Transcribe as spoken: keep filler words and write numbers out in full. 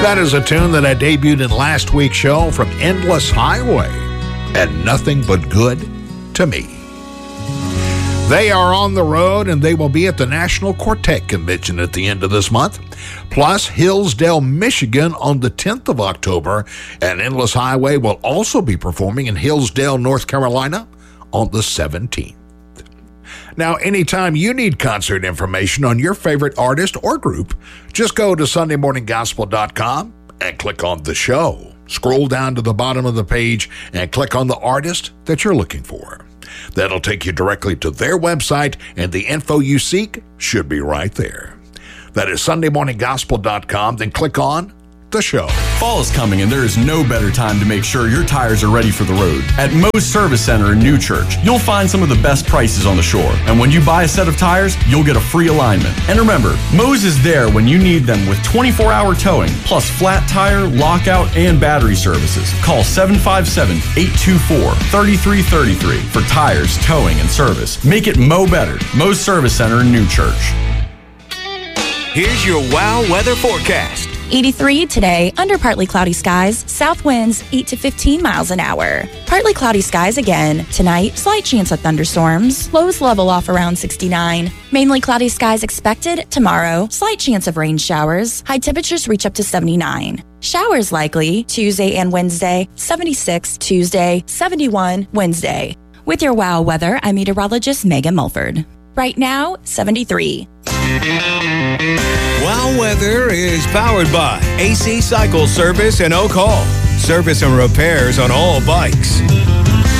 That is a tune that I debuted in last week's show from Endless Highway, and Nothing But Good to Me. They are on the road, and they will be at the National Quartet Convention at the end of this month, plus Hillsdale, Michigan on the tenth of October, and Endless Highway will also be performing in Hillsdale, North Carolina on the seventeenth. Now, anytime you need concert information on your favorite artist or group, just go to sunday morning gospel dot com and click on the show. Scroll down to the bottom of the page and click on the artist that you're looking for. That'll take you directly to their website, and the info you seek should be right there. That is sunday morning gospel dot com. Then click on the show. Fall is coming, and there is no better time to make sure your tires are ready for the road. At Moe's Service Center in New Church, you'll find some of the best prices on the shore. And when you buy a set of tires, you'll get a free alignment. And remember, Moe's is there when you need them with twenty-four hour towing, plus flat tire, lockout, and battery services. Call seven five seven, eight two four, three three three three for tires, towing, and service. Make it Moe better. Moe's Service Center in New Church. Here's your WOW weather forecast. eighty-three today, under partly cloudy skies, south winds eight to fifteen miles an hour. Partly cloudy skies again. Tonight, slight chance of thunderstorms. Lows level off around sixty-nine. Mainly cloudy skies expected. Tomorrow, slight chance of rain showers. High temperatures reach up to seventy-nine. Showers likely Tuesday and Wednesday. seventy-six Tuesday, seventy-one Wednesday. With your WOW weather, I'm meteorologist Megan Mulford. Right now, seventy-three. WOW Weather is powered by A C Cycle Service and Oak Hall. Service and repairs on all bikes.